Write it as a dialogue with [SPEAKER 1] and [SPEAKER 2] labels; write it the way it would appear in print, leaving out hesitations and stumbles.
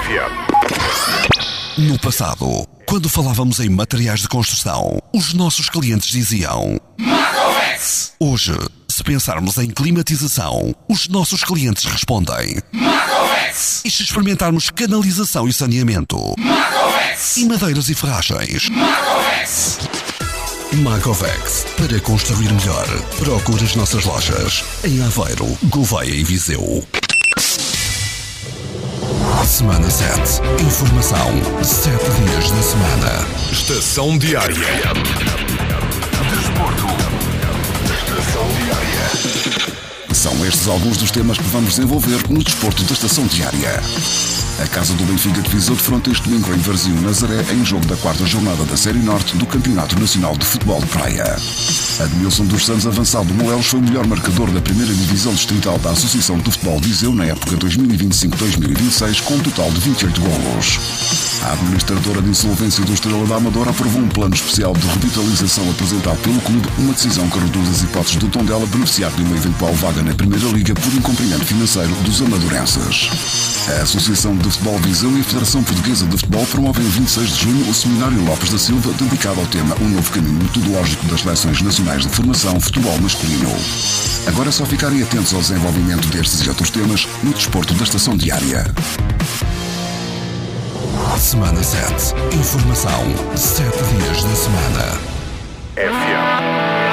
[SPEAKER 1] No passado, quando falávamos em materiais de construção, os nossos clientes diziam Macovex. Hoje, se pensarmos em climatização, os nossos clientes respondem Macovex. E se experimentarmos canalização e saneamento, Macovex. E madeiras e ferragens, Macovex. Macovex, para construir melhor. Procure as nossas lojas em Aveiro, Gouveia e Viseu. Semana 7. Informação 7 dias da semana.
[SPEAKER 2] Estação Diária. Desporto. Estação Diária.
[SPEAKER 3] São estes alguns dos temas que vamos desenvolver no Desporto da Estação Diária. A Casa do Benfica de Viseu defronta este domingo em Varzim, Nazaré, em jogo da 4ª jornada da Série Norte do Campeonato Nacional de Futebol de Praia. Admilson dos Santos, avançado do Moelos, foi o melhor marcador da primeira divisão distrital da Associação de Futebol de Viseu na época 2025-2026, com um total de 28 golos. A administradora de insolvência do Estrela da Amadora aprovou um plano especial de revitalização apresentado pelo clube, uma decisão que reduz as hipóteses do Tondela beneficiar de uma eventual vaga na Primeira Liga por incumprimento financeiro dos amadorenses. A Associação de Futebol Viseu e a Federação Portuguesa de Futebol promovem em 26 de junho o Seminário Lopes da Silva, dedicado ao tema Um Novo Caminho Metodológico das Seleções Nacionais de Formação Futebol Masculino. Agora é só ficarem atentos ao desenvolvimento destes e outros temas no Desporto da Estação Diária.
[SPEAKER 1] Semana 7. Informação 7 dias da semana.
[SPEAKER 2] FM.